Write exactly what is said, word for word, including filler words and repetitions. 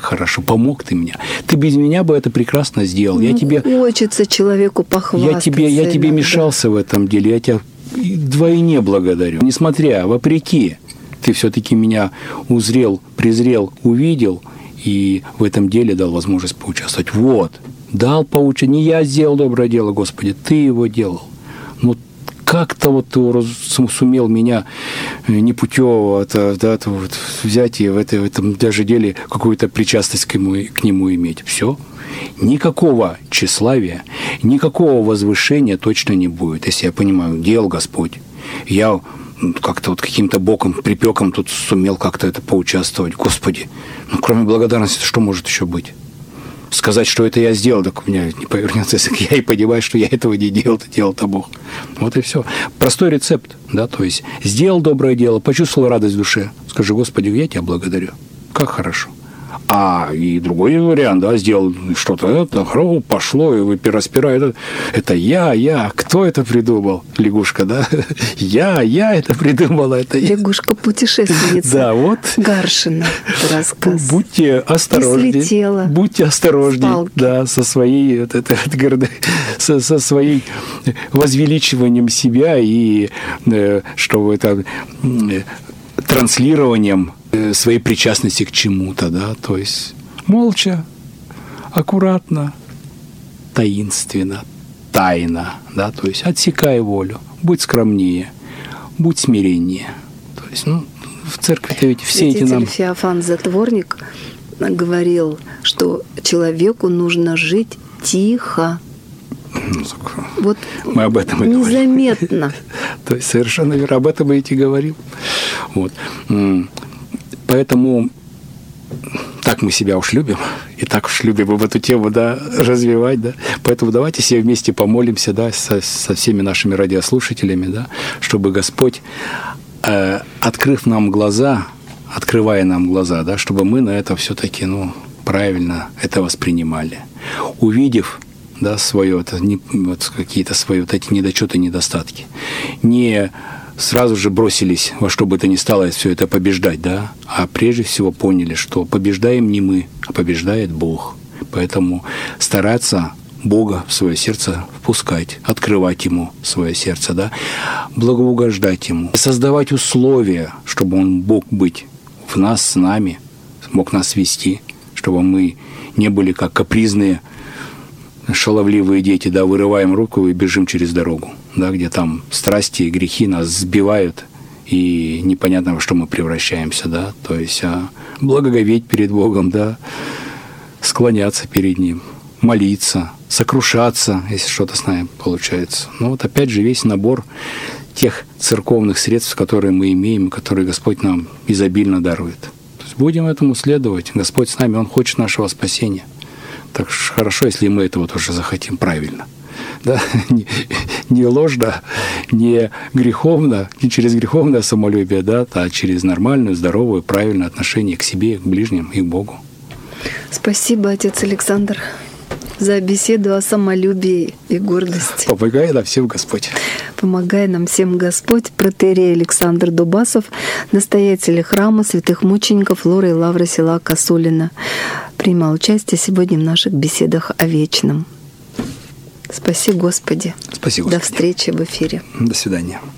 хорошо, помог ты мне. Ты без меня бы это прекрасно сделал. Ну, я тебе, хочется человеку похвастаться. Я тебе, я тебе иногда. мешался в этом деле, я тебя вдвойне благодарю. Несмотря, вопреки, ты все-таки меня узрел, презрел, увидел, и в этом деле дал возможность поучаствовать. Вот, дал поучаствовать. Не я сделал доброе дело, Господи, ты его делал. Ну, как-то вот ты сумел меня непутевого да, да, вот, взять и в, это, в этом даже деле какую-то причастность к нему, к нему иметь. Все. Никакого тщеславия, никакого возвышения точно не будет, если я понимаю, делал Господь. Я как-то вот каким-то боком, припеком тут сумел как-то это поучаствовать. Господи, ну кроме благодарности, что может еще быть? Сказать, что это я сделал, так у меня не повернется язык. Я и понимаю, что я этого не делал, это делал-то Бог. Вот и все. Простой рецепт, да, то есть сделал доброе дело, почувствовал радость в душе. Скажи, Господи, я тебя благодарю. Как хорошо. А и другой вариант, да, сделал что-то, это хоро, пошло, и вы распирает. Это, это я, я. Кто это придумал? Лягушка, да? Я, я это придумала. Это Лягушка-путешественница. Да, вот. Гаршина. Рассказ. Будьте осторожнее. И слетела. Будьте осторожнее. Да, со своей, вот это, это, со, со своей возвеличиванием себя и э, что это э, транслированием своей причастности к чему-то, да, то есть молча, аккуратно, таинственно, тайно, да, то есть отсекай волю, будь скромнее, будь смиреннее. То есть, ну, в церкви-то ведь все эти нам... Феофан Затворник говорил, что человеку нужно жить тихо. Вот мы об этом и говорим. Незаметно. То есть совершенно верно, об этом мы и говорим. Вот. Поэтому так мы себя уж любим, и так уж любим в эту тему, да, развивать, да. Поэтому давайте все вместе помолимся, да, со, со всеми нашими радиослушателями, да, чтобы Господь, э, открыв нам глаза, открывая нам глаза, да, чтобы мы на это все-таки, ну, правильно это воспринимали. Увидев, да, свое, это, не, вот какие-то свои вот эти недочеты, недостатки, не сразу же бросились во что бы то ни стало все это побеждать, да, а прежде всего поняли, что побеждаем не мы, а побеждает Бог. Поэтому стараться Бога в свое сердце впускать, открывать Ему свое сердце, да, благоугождать Ему, создавать условия, чтобы Он мог быть в нас, с нами, мог нас вести, чтобы мы не были как капризные, шаловливые дети, да, вырываем руку и бежим через дорогу, да, где там страсти и грехи нас сбивают, и непонятно, во что мы превращаемся, да, то есть а, благоговеть перед Богом, да, склоняться перед Ним, молиться, сокрушаться, если что-то с нами получается. Ну вот опять же весь набор тех церковных средств, которые мы имеем, которые Господь нам изобильно дарует. То есть будем этому следовать. Господь с нами, Он хочет нашего спасения. Так что хорошо, если мы этого тоже захотим правильно. Да? Не, не ложно, не греховно, не через греховное самолюбие, да, а через нормальную, здоровую, правильное отношение к себе, к ближним и к Богу. Спасибо, отец Александр, за беседу о самолюбии и гордости. Помогай нам всем Господь. Помогай нам всем Господь. Протоиерей Александр Дубасов, настоятель храма святых мучеников Лоры и Лавры села Косулино, принимал участие сегодня в наших беседах о вечном. Спаси Господи. Спаси Господи. До встречи в эфире. До свидания.